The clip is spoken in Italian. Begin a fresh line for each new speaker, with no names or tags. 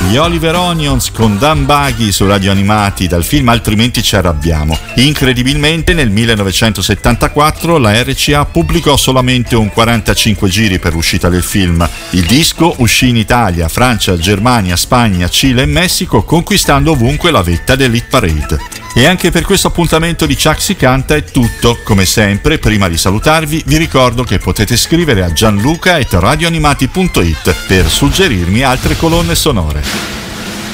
gli Oliver Onions con Dan Baghi su Radio Animati dal film Altrimenti ci arrabbiamo. Incredibilmente nel 1974 la RCA pubblicò solamente un 45 giri per l'uscita del film. Il disco uscì in Italia, Francia, Germania, Spagna, Cile e Messico, conquistando ovunque la vetta dell'Hit Parade. E anche per questo appuntamento di Chuck si canta è tutto. Come sempre, prima di salutarvi, vi ricordo che potete scrivere a gianluca@radioanimati.it per suggerirmi altre colonne sonore.